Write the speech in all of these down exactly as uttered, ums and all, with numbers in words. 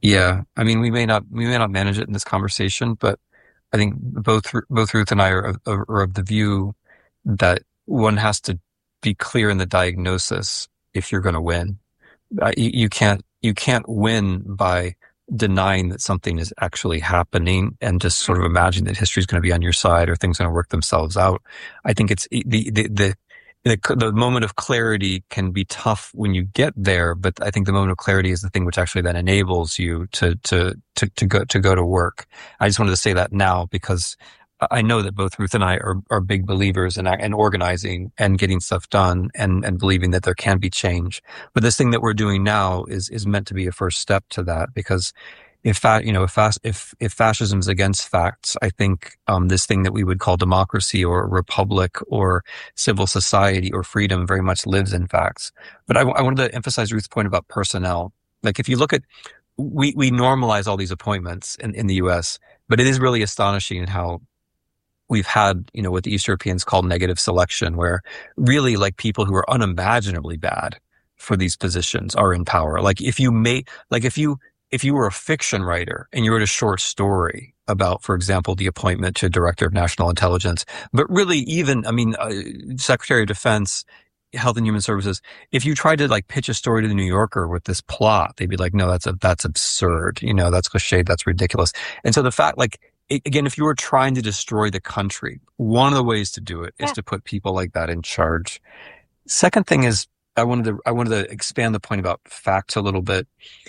Yeah, I mean, we may not we may not manage it in this conversation, but I think both both Ruth and I are of, are of the view that one has to be clear in the diagnosis if you're going to win. Uh, you, you can't you can't win by denying that something is actually happening and just sort of imagine that history is going to be on your side or things are going to work themselves out. I think it's the the the the, the moment of clarity can be tough when you get there, but I think the moment of clarity is the thing which actually then enables you to to to to go to go to work. I just wanted to say that now because I know that both Ruth and I are, are big believers in, in organizing and getting stuff done and, and believing that there can be change. But this thing that we're doing now is, is meant to be a first step to that because if fa- you know, if, fas- if, if fascism is against facts, I think, um, this thing that we would call democracy or republic or civil society or freedom very much lives in facts. But I, w- I wanted to emphasize Ruth's point about personnel. Like if you look at, we, we normalize all these appointments in, in the U S, but it is really astonishing how we've had, you know, what the East Europeans call negative selection, where really like people who are unimaginably bad for these positions are in power. Like if you may, like if you, if you were a fiction writer and you wrote a short story about, for example, the appointment to Director of National Intelligence, but really even, I mean, uh, Secretary of Defense, Health and Human Services, if you tried to like pitch a story to the New Yorker with this plot, they'd be like, no, that's a, that's absurd. You know, that's cliche. That's ridiculous. And so the fact, like, again, if you were trying to destroy the country, one of the ways to do it is Yeah. to put people like that in charge. Second thing is, I wanted to, I wanted to expand the point about facts a little bit.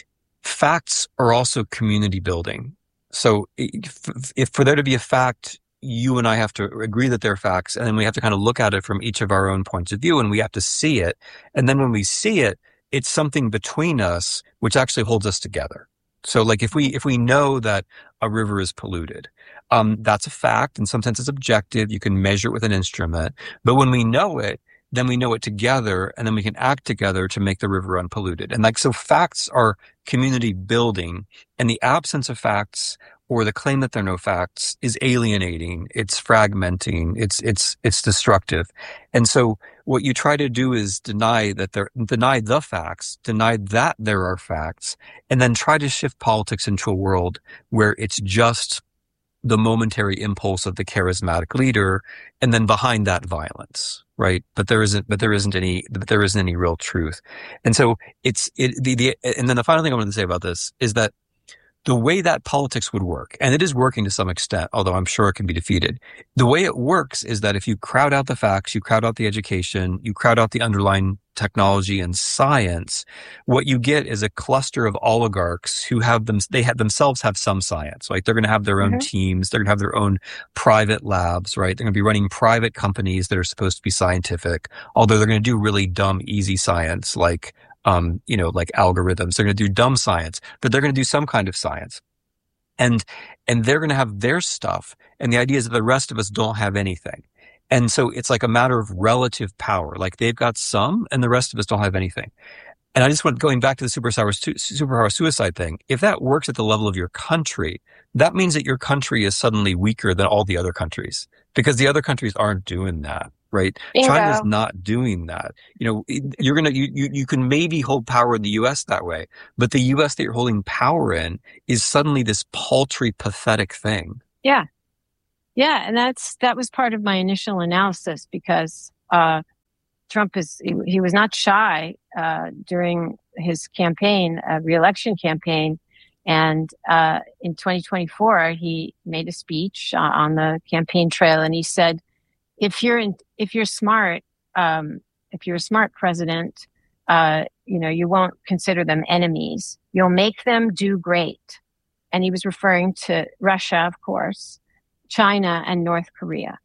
Facts are also community building. So if, if for there to be a fact, you and I have to agree that they're facts, and then we have to kind of look at it from each of our own points of view, and we have to see it. And then when we see it, it's something between us which actually holds us together. So like if we, if we know that a river is polluted, um, that's a fact. And sometimes it's objective. You can measure it with an instrument. But when we know it, then we know it together and then we can act together to make the river unpolluted. And like, so facts are community building, and the absence of facts or the claim that there are no facts is alienating. It's fragmenting. It's, it's, it's destructive. And so what you try to do is deny that there, deny the facts, deny that there are facts, and then try to shift politics into a world where it's just the momentary impulse of the charismatic leader, and then behind that violence, right? But there isn't, but there isn't any, but there isn't any real truth. And so it's, it, the, the, and then the final thing I wanted to say about this is that the way that politics would work, and it is working to some extent, although I'm sure it can be defeated. The way it works is that if you crowd out the facts, you crowd out the education, you crowd out the underlying technology and science, what you get is a cluster of oligarchs who have them, they have themselves have some science. Like they're going to have their own Mm-hmm. teams. They're going to have their own private labs, right? They're going to be running private companies that are supposed to be scientific, although they're going to do really dumb, easy science like um, you know, like algorithms. They're going to do dumb science, but they're going to do some kind of science. And, and they're going to have their stuff. And the idea is that the rest of us don't have anything. And so it's like a matter of relative power. Like they've got some and the rest of us don't have anything. And I just went going back to the superpower, superpower suicide thing. If that works at the level of your country, that means that your country is suddenly weaker than all the other countries because the other countries aren't doing that. Right. China's Bingo. not doing that. You know, you're going to, you, you, you can maybe hold power in the U S that way, but the U S that you're holding power in is suddenly this paltry, pathetic thing. Yeah. Yeah. And that's, that was part of my initial analysis because, uh, Trump is, he, he was not shy, uh, during his campaign, uh, reelection campaign. And, uh, in twenty twenty-four, he made a speech uh, on the campaign trail and he said, if you're in, if you're smart, um, if you're a smart president, uh, you know, you won't consider them enemies. You'll make them do great. And he was referring to Russia, of course, China and North Korea.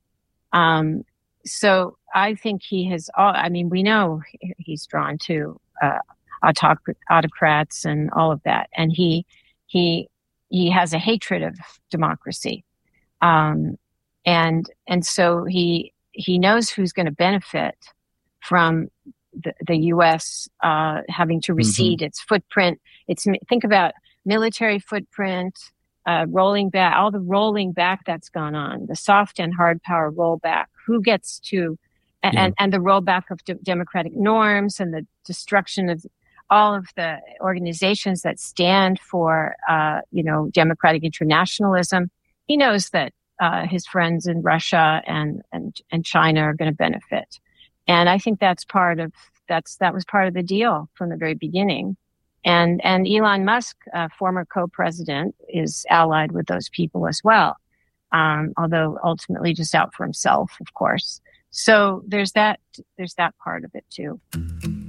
Um, so I think he has all, I mean, we know he's drawn to, uh, autoc- autocrats and all of that. And he, he, he has a hatred of democracy. Um, And, and so he, he knows who's going to benefit from the, the U S, uh, having to recede Mm-hmm. its footprint. It's, think about military footprint, uh, rolling back, all the rolling back that's gone on, the soft and hard power rollback. Who gets to, Yeah. and, and the rollback of de- democratic norms and the destruction of, all of the organizations that stand for, uh, you know, democratic internationalism. He knows that uh, his friends in Russia and, and, and China are going to benefit. And I think that's part of, that's, that was part of the deal from the very beginning. And, and Elon Musk, uh, former co-president, is allied with those people as well. Um, although ultimately just out for himself, of course. So there's that, there's that part of it too.